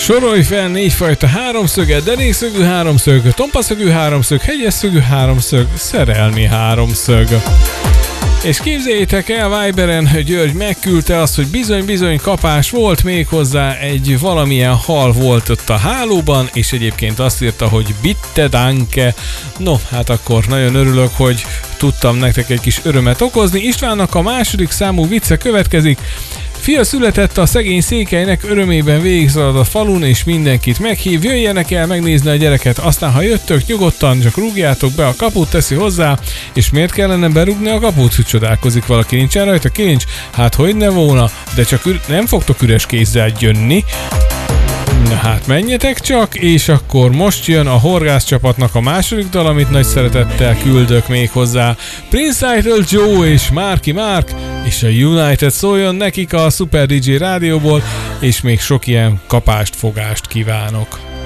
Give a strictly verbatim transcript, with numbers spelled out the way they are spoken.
Sorolj fel négyfajta háromszöget: derékszögű háromszög, tompaszögű háromszög, hegyesszögű háromszög, szerelmi háromszög. És képzeljétek el, Viberen György megküldte azt, hogy bizony-bizony kapás volt, méghozzá egy valamilyen hal volt ott a hálóban, és egyébként azt írta, hogy bitte danke. No, hát akkor nagyon örülök, hogy tudtam nektek egy kis örömet okozni. Istvánnak a második számú vicce következik. Fia született a szegény Székelynek, örömében végigszalad a falun, és mindenkit meghív, jöjjenek el megnézni a gyereket, aztán ha jöttök, nyugodtan csak rúgjátok be a kaput, teszi hozzá, és miért kellene berúgni a kaput? Csodálkozik valaki, nincsen rajta kilincs? Hát hogy ne volna, de csak ür- nem fogtok üres kézzel jönni. Na hát menjetek csak, és akkor most jön a Horgász csapatnak a második dal, amit nagy szeretettel küldök még hozzá. Prince Idol Joe és Marky Mark, és a United szóljon nekik a Super dé dzsé rádióból, és még sok ilyen kapást, fogást kívánok.